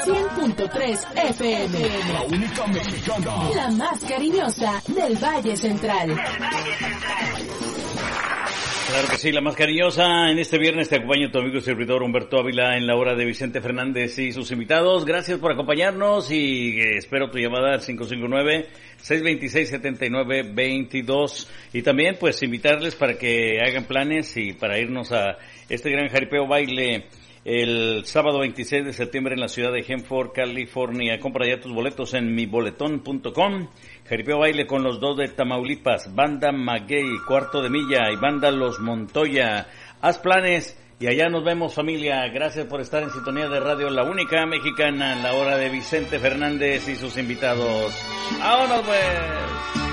100.3 FM. La única mexicana. La más cariñosa del Valle Central. Claro que sí, la más cariñosa. En este viernes te acompaña tu amigo y servidor Humberto Ávila en la hora de Vicente Fernández y sus invitados. Gracias por acompañarnos y espero tu llamada al 559-626-7922. Y también pues invitarles para que hagan planes y para irnos a este gran jaripeo baile el sábado 26 de septiembre en la ciudad de Hanford, California. Compra ya tus boletos en miboletón.com. Jaripeo baile con los dos de Tamaulipas, Banda Maguey, Cuarto de Milla y Banda Los Montoya. Haz planes y allá nos vemos, familia. Gracias por estar en sintonía de Radio La Única Mexicana en la hora de Vicente Fernández y sus invitados. ¡Vámonos pues!